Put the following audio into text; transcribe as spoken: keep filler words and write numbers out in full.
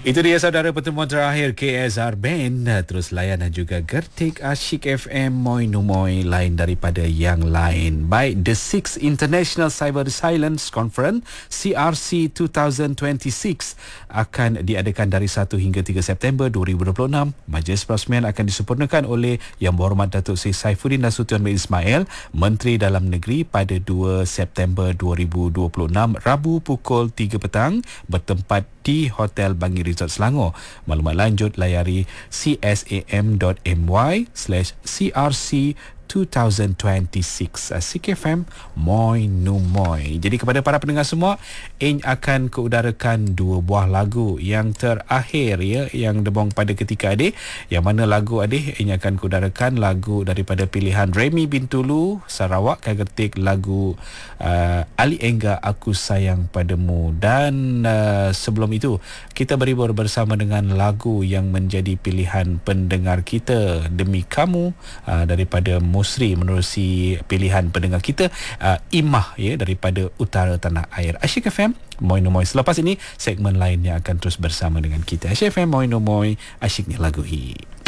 Itu dia saudara pertemuan terakhir K S R Band. Terus layan dan juga Gertik Asyik F M Moi Numoy, lain daripada yang lain. Baik, The Sixth International Cyber Resilience Conference C R C dua ribu dua puluh enam akan diadakan dari satu hingga tiga September dua ribu dua puluh enam. Majlis Perasmian akan disempurnakan oleh Yang Berhormat Datuk Seri Saifuddin Nasution bin Ismail, Menteri Dalam Negeri, pada dua September dua ribu dua puluh enam, Rabu pukul tiga petang, bertempat di Hotel Bangi Resort Selangor. Maklumat lanjut layari csam.my slash crc dua ribu dua puluh enam. Asyik F M Moi Numoy. Jadi kepada para pendengar semua, Ing akan keudarakan dua buah lagu yang terakhir, ya, yang debong pada ketika adik. Yang mana lagu adik Ing akan keudarakan lagu daripada pilihan Remy Bintulu Sarawak, Kagertik lagu uh, Ali Engga Aku Sayang Padamu. Dan uh, sebelum itu kita berhibur bersama dengan lagu yang menjadi pilihan pendengar kita, Demi Kamu, uh, daripada Musri, menerusi pilihan pendengar kita uh, Imah, ya, daripada Utara Tanah Air. Asyik F M Moi Numoy. Selepas ini segmen lainnya akan terus bersama dengan kita. Asyik F M Moi Numoy, asyiknya lagu hit.